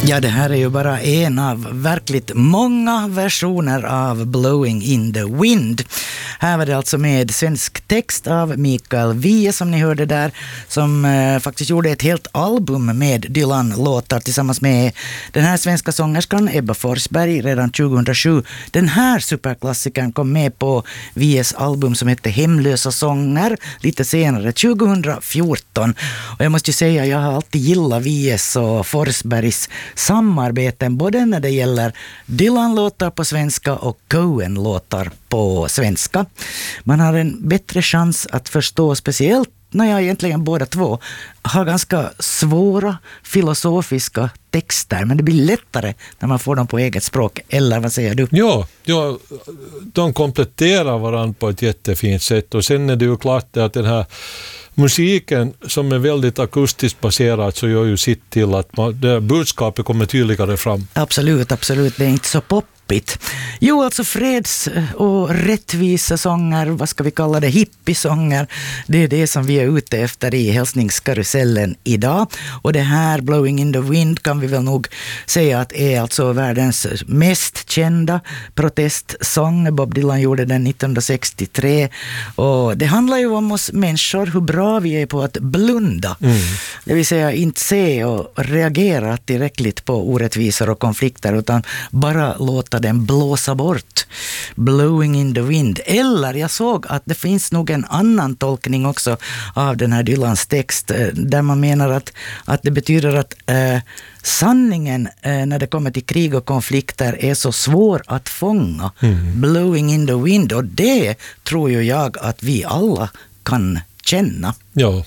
Ja, det här är ju bara en av verkligt många versioner av Blowing in the Wind. Här var det alltså med svensk text av Mikael Wiehe som ni hörde där, som faktiskt gjorde ett helt album med Dylan-låtar tillsammans med den här svenska sångerskan Ebba Forsberg redan 2007. Den här superklassikern kom med på Wiehes album som hette Hemlösa sånger lite senare, 2014. Och jag måste ju säga, jag har alltid gillat Wiehes och Forsbergs samarbeten, både när det gäller Dylan-låtar på svenska och Cohen-låtar på svenska. Man har en bättre chans att förstå, speciellt när jag egentligen båda två har ganska svåra filosofiska texter, men det blir lättare när man får dem på eget språk, eller vad säger du? Ja, de kompletterar varandra på ett jättefint sätt, och sen är det ju klart att den här musiken som är väldigt akustiskt baserad så gör ju sitt till att budskapet kommer tydligare fram. Absolut, det är inte så poppigt. Jo, alltså freds- och rättvisa sånger, vad ska vi kalla det, hippiesånger, det är det som vi är ute efter i hälsningskarusellen idag. Och det här Blowing in the Wind kan vi väl nog säga att är alltså världens mest kända protestsång. Bob Dylan gjorde den 1963, och det handlar ju om oss människor, hur bra vi är på att blunda. Det vill säga inte se och reagera tillräckligt på orättvisor och konflikter, utan bara låta den blåsa bort. Blowing in the wind. Eller jag såg att det finns nog en annan tolkning också av den här Dylans text, där man menar att det betyder att sanningen när det kommer till krig och konflikter är så svår att fånga. Blowing in the wind, och det tror ju jag att vi alla kan känna. Ja,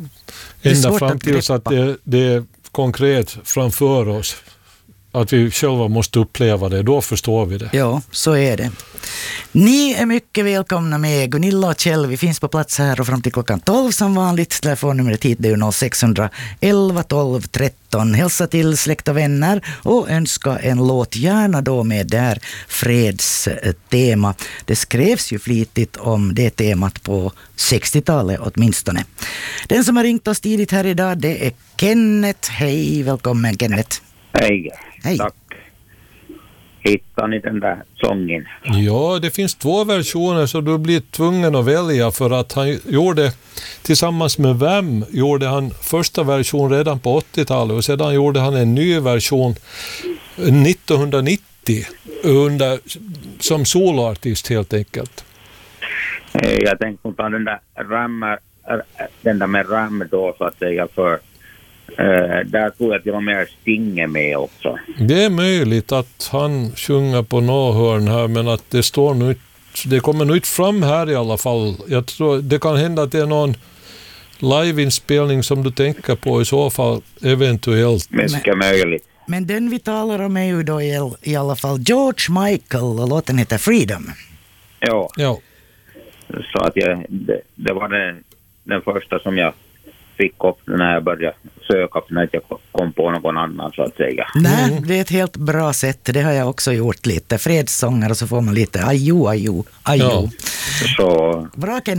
ända fram tills att det är konkret framför oss. Att vi själva måste uppleva det, då förstår vi det. Ja, så är det. Ni är mycket välkomna med Gunilla och Kjell. Vi finns på plats här och fram till klockan 12 som vanligt. Telefonnumret hit är ju 0611 12 13. Hälsa till släkt och vänner och önska en låt, gärna då med det här fredstema. Det skrevs ju flitigt om det temat på 60-talet åtminstone. Den som har ringt oss tidigt här idag, det är Kenneth. Hej, välkommen Kenneth. Hej. Hej. Tack. Hittar ni den där sången? Ja, det finns 2 versioner, så du blir tvungen att välja, för att han gjorde tillsammans med Vem gjorde han första version redan på 80-talet, och sedan gjorde han en ny version 1990 som soloartist helt enkelt. Jag tänkte på den där med Ram då, så att säga, för där tror jag att det var mer Sting med också. Det är möjligt att han sjunger på något hörn här, men att det står nu, det kommer nu inte fram här i alla fall. Jag tror det kan hända att det är någon liveinspelning som du tänker på i så fall, eventuellt. Mycket möjligt. Men den vi talar om är ju då i alla fall George Michael, och låten heter Freedom. Ja. Så att det var den första som jag fick upp när jag började söka, när jag kom på någon annan, så att säga. Nej, det är ett helt bra sätt. Det har jag också gjort lite. Fredssånger, och så får man lite ajo. Ja. Så bra,